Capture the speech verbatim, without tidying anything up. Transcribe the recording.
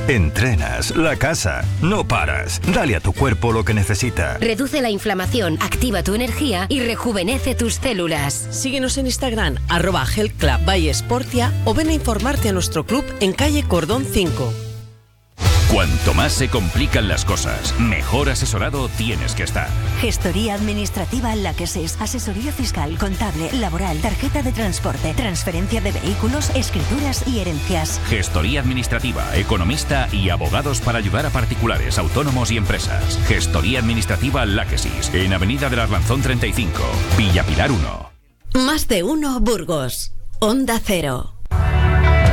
Entrenas, la casa, no paras. Dale a tu cuerpo lo que necesita. Reduce la inflamación, activa tu energía y rejuvenece tus células. Síguenos en Instagram, arroba Health Club by Sportia, o ven a informarte a nuestro club en calle Cordón cinco. Cuanto más se complican las cosas, mejor asesorado tienes que estar. Gestoría Administrativa Láquesis. Asesoría fiscal, contable, laboral, tarjeta de transporte, transferencia de vehículos, escrituras y herencias. Gestoría Administrativa, economista y abogados para ayudar a particulares, autónomos y empresas. Gestoría Administrativa Láquesis, en Avenida del Arlanzón treinta y cinco, Villa Pilar uno. Más de uno Burgos. Onda Cero.